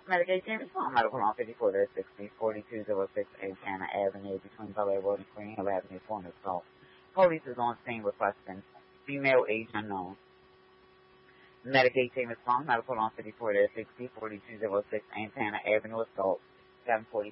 Medicaid team respond. Medical on 54 to 60, 4206 Antenna Avenue between Bel Air Road and Green Hill Avenue for an assault. Police is on scene requesting female age unknown. Medicaid team respond. Medical on 54 to 60, 4206 Antenna Avenue assault. 7:45